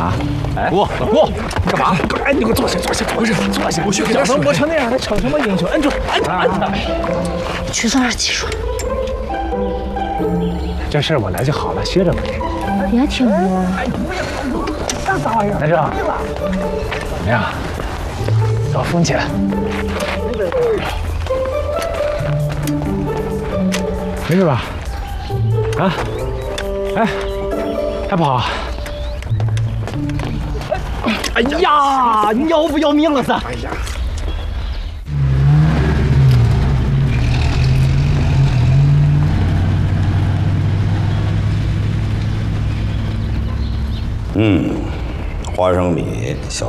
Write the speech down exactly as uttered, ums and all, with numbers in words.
啊？哎，过过，干嘛？哎，你给我坐下，坐下，不是坐下。我去给他磨成那样，还逞什么英雄？摁住，摁住，摁住！ 去早点技术。 这事儿我来就好了，歇着吧。 别听我。 来这，怎么样？找风起来。没事吧？啊？哎，还不好？ 哎呀，你要不要命了噻？ 哎呀！ 嗯，花生米小。